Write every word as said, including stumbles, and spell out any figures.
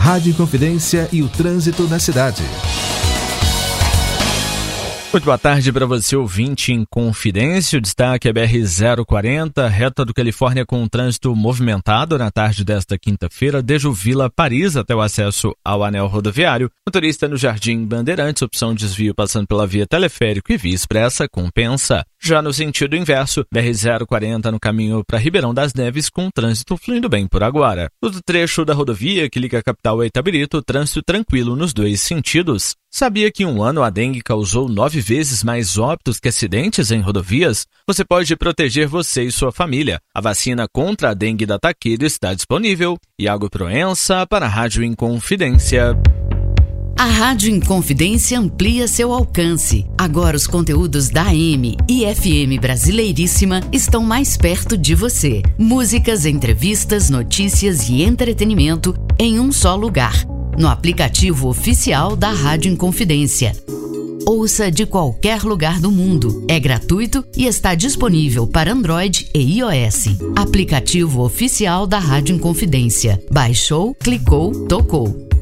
Rádio Inconfidência e o trânsito na cidade. Muito boa tarde para você, ouvinte em Confidência. O destaque é B R zero quarenta, reta do Califórnia com um trânsito movimentado na tarde desta quinta-feira, desde o Vila Paris até o acesso ao anel rodoviário. Motorista no Jardim Bandeirantes, opção desvio passando pela via Teleférico e via Expressa, compensa. Já no sentido inverso, B R zero quarenta no caminho para Ribeirão das Neves, com o trânsito fluindo bem por agora. No trecho da rodovia que liga a capital a Itabirito, trânsito tranquilo nos dois sentidos. Sabia que em um ano a dengue causou nove vezes mais óbitos que acidentes em rodovias? Você pode proteger você e sua família. A vacina contra a dengue da Takeda está disponível. Iago Proença para a Rádio Inconfidência. A Rádio Inconfidência amplia seu alcance. Agora os conteúdos da A M e F M Brasileiríssima estão mais perto de você. Músicas, entrevistas, notícias e entretenimento em um só lugar. No aplicativo oficial da Rádio Inconfidência. Ouça de qualquer lugar do mundo. É gratuito e está disponível para Android e iOS. Aplicativo oficial da Rádio Inconfidência. Baixou, clicou, tocou.